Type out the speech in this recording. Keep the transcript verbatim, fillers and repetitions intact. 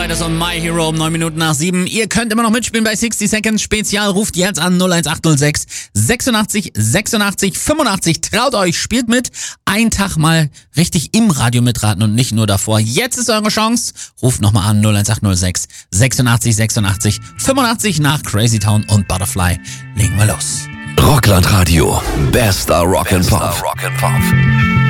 Fighters und My Hero um neun Minuten nach sieben. Ihr könnt immer noch mitspielen bei sixty Seconds Spezial. Ruft jetzt an null eins acht null sechs sechsundachtzig sechsundachtzig fünfundachtzig. Traut euch, spielt mit. Einen Tag mal richtig im Radio mitraten und nicht nur davor. Jetzt ist eure Chance. Ruft nochmal an null eins acht null sechs sechsundachtzig sechsundachtzig fünfundachtzig. Nach Crazy Town und Butterfly legen wir los. Rockland Radio. Bester Rock and Pop.